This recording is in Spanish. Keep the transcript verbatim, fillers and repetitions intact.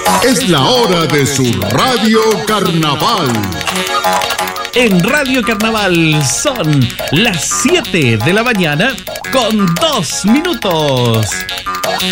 Es la hora de su Radio Carnaval. En Radio Carnaval son las siete de la mañana con dos minutos.